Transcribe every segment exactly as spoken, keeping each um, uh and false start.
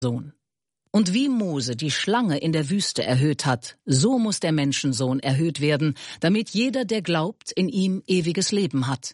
Sohn. Und wie Mose die Schlange in der Wüste erhöht hat, so muss der Menschensohn erhöht werden, damit jeder, der glaubt, in ihm ewiges Leben hat.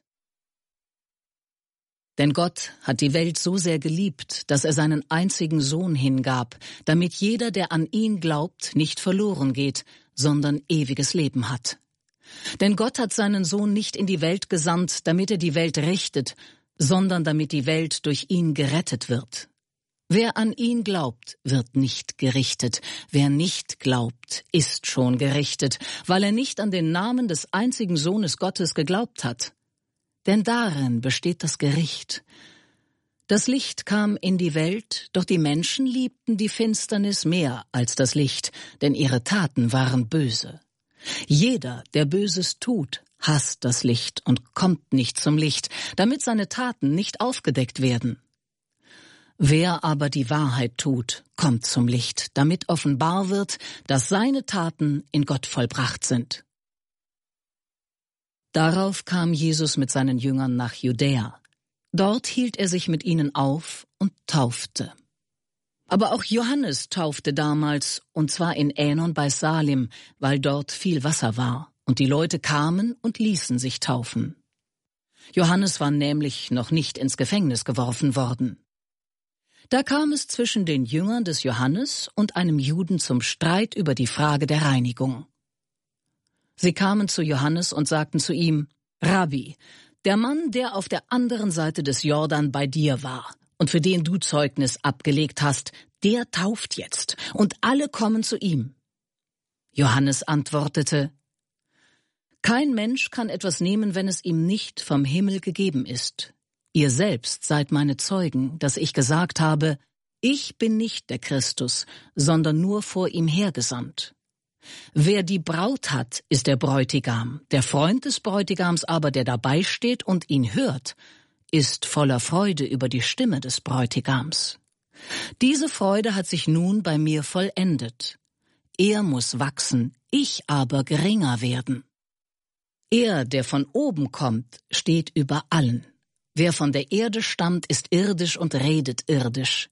Denn Gott hat die Welt so sehr geliebt, dass er seinen einzigen Sohn hingab, damit jeder, der an ihn glaubt, nicht verloren geht, sondern ewiges Leben hat. Denn Gott hat seinen Sohn nicht in die Welt gesandt, damit er die Welt richtet, sondern damit die Welt durch ihn gerettet wird. Wer an ihn glaubt, wird nicht gerichtet. Wer nicht glaubt, ist schon gerichtet, weil er nicht an den Namen des einzigen Sohnes Gottes geglaubt hat. Denn darin besteht das Gericht. Das Licht kam in die Welt, doch die Menschen liebten die Finsternis mehr als das Licht, denn ihre Taten waren böse. Jeder, der Böses tut, hasst das Licht und kommt nicht zum Licht, damit seine Taten nicht aufgedeckt werden. Wer aber die Wahrheit tut, kommt zum Licht, damit offenbar wird, dass seine Taten in Gott vollbracht sind. Darauf kam Jesus mit seinen Jüngern nach Judäa. Dort hielt er sich mit ihnen auf und taufte. Aber auch Johannes taufte damals, und zwar in Änon bei Salim, weil dort viel Wasser war, und die Leute kamen und ließen sich taufen. Johannes war nämlich noch nicht ins Gefängnis geworfen worden. Da kam es zwischen den Jüngern des Johannes und einem Juden zum Streit über die Frage der Reinigung. Sie kamen zu Johannes und sagten zu ihm: Rabbi, der Mann, der auf der anderen Seite des Jordan bei dir war und für den du Zeugnis abgelegt hast, der tauft jetzt, und alle kommen zu ihm. Johannes antwortete: Kein Mensch kann etwas nehmen, wenn es ihm nicht vom Himmel gegeben ist. Ihr selbst seid meine Zeugen, dass ich gesagt habe, ich bin nicht der Christus, sondern nur vor ihm hergesandt. Wer die Braut hat, ist der Bräutigam. Der Freund des Bräutigams aber, der dabei steht und ihn hört, ist voller Freude über die Stimme des Bräutigams. Diese Freude hat sich nun bei mir vollendet. Er muss wachsen, ich aber geringer werden. Er, der von oben kommt, steht über allen. Wer von der Erde stammt, ist irdisch und redet irdisch.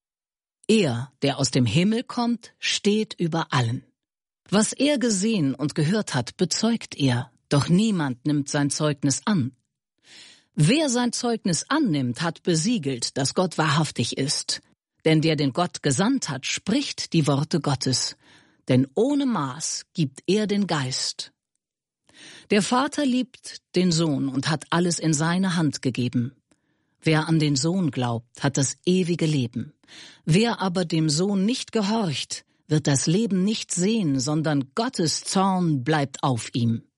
Er, der aus dem Himmel kommt, steht über allen. Was er gesehen und gehört hat, bezeugt er, doch niemand nimmt sein Zeugnis an. Wer sein Zeugnis annimmt, hat besiegelt, dass Gott wahrhaftig ist. Denn der den Gott gesandt hat, spricht die Worte Gottes. Denn ohne Maß gibt er den Geist. Der Vater liebt den Sohn und hat alles in seine Hand gegeben. Wer an den Sohn glaubt, hat das ewige Leben. Wer aber dem Sohn nicht gehorcht, wird das Leben nicht sehen, sondern Gottes Zorn bleibt auf ihm.